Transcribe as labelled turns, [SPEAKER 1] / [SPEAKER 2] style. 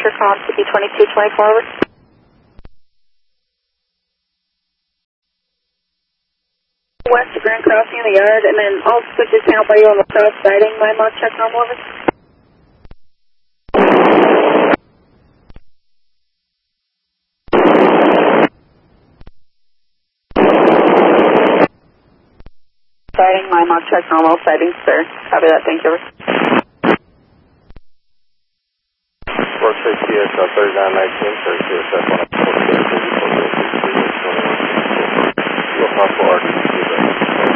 [SPEAKER 1] intercom to be 2224 over. West of Grand Crossing in the yard, and then all switches now by you on the south siding. My mod check on over. Siding, my mod check normal siding, sir. Copy that, thank you.
[SPEAKER 2] Work CTS 3919, sir, CSF 146, 34, 21, 21, 24. Possible